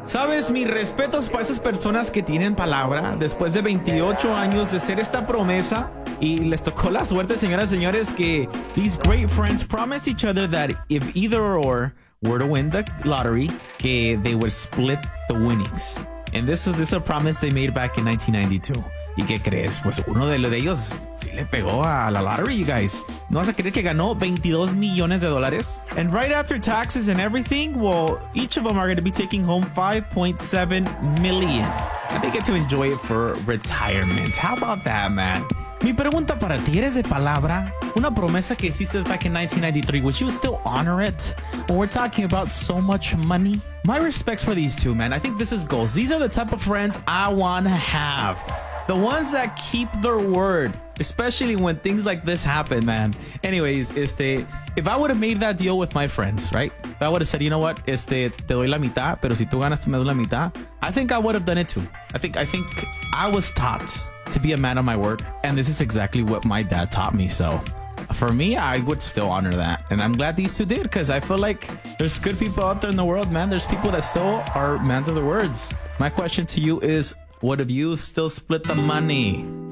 Sabes, mis respetos para esas personas que tienen palabra después de 28 años de hacer esta promesa y les tocó la suerte, señoras y señores, que these great friends promised each other that if either or were to win the lottery, que they would split the winnings. And this is a promise they made back in 1992. ¿Y qué crees? Pues uno de ellos sí le pegó a la lottery, you guys. ¿No vas a creer que ganó $22 millones? And right after taxes and everything, well, each of them are going to be taking home $5.7 million. And they get to enjoy it for retirement. How about that, man? Mi pregunta para ti, ¿eres de palabra? Una promesa que hiciste back in 1993, would you still honor it? When we're talking about so much money? My respects for these two, man. I think this is goals. These are the type of friends I want to have. The ones that keep their word, especially when things like this happen, man. Anyways, if I would have made that deal with my friends, right? If I would have said, you know what, te doy la mitad, pero si tú ganas, tú me das la mitad. I think I would have done it too. I think I was taught to be a man of my word, and this is exactly what my dad taught me. So for me, I would still honor that, and I'm glad these two did, because I feel like there's good people out there in the world, man. There's people that still are men of their words. My question to you is, would have you still split the money?